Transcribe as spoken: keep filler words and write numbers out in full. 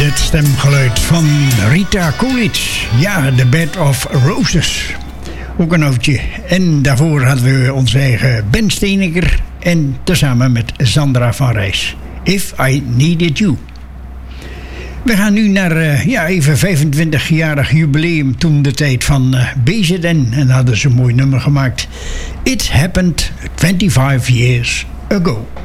Het stemgeluid van Rita Coolidge. Ja, The Bed of Roses. Ook een oudje. En daarvoor hadden we onze eigen Ben Steeneker. En tezamen met Sandra van Rijs. If I Needed You. We gaan nu naar uh, ja, even vijfentwintigjarig jubileum. Toen de tijd van uh, B Z N. En hadden ze een mooi nummer gemaakt. It Happened twenty-five years ago.